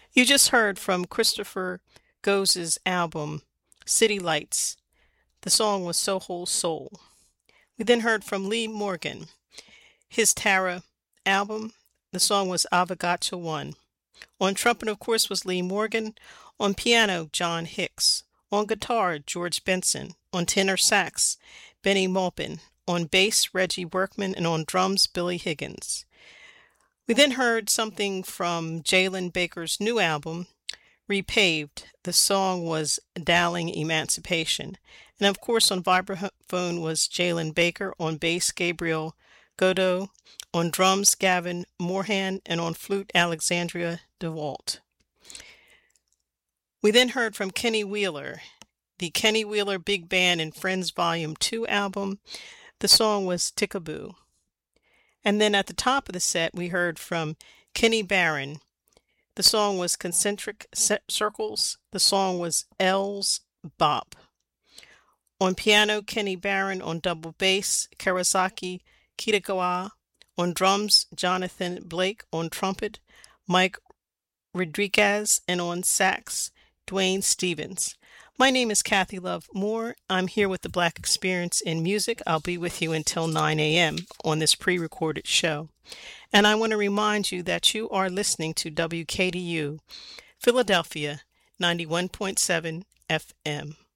You just heard from Christopher Goese's album City Lights. The song was Soho Soul. We then heard from Lee Morgan, his Tara album. The song was Avogadro 1. On trumpet, of course, was Lee Morgan. On piano, John Hicks. On guitar, George Benson. On tenor sax, Benny Maupin. On bass, Reggie Workman. And on drums, Billy Higgins. We then heard something from Jalen Baker's new album, Repaved. The song was Dowling Emancipation. And of course, on vibraphone was Jalen Baker. On bass, Gabriel Godot. On drums, Gavin Moorhan. And on flute, Alexandria DeWalt. We then heard from Kenny Wheeler, the Kenny Wheeler Big Band and Friends Volume 2 album. The song was Tickaboo. And then at the top of the set, we heard from Kenny Barron. The song was Concentric Circles. The song was L's Bop. On piano, Kenny Barron. On double bass, Karasaki Kitagawa. On drums, Jonathan Blake. On trumpet, Mike Rodriguez. And on sax, Dwayne Stevens. My name is Kathy Love Moore. I'm here with the Black Experience in Music. I'll be with you until 9 a.m. on this pre-recorded show. And I want to remind you that you are listening to WKDU, Philadelphia 91.7 FM.